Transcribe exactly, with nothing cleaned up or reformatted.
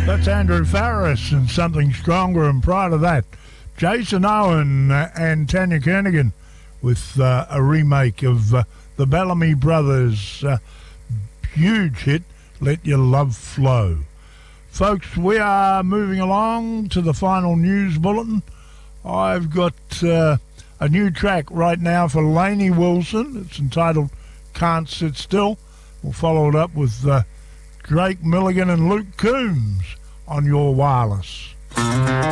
That's Andrew Farriss and Something Stronger, and prior to that, Jason Owen and Tanya Kernigan with uh, a remake of uh, the Bellamy Brothers' uh, huge hit, Let Your Love Flow. Folks, we are moving along to the final news bulletin. I've got uh, a new track right now for Lainey Wilson. It's entitled Can't Sit Still. We'll follow it up with uh, Drake Milligan and Luke Combs on your wireless.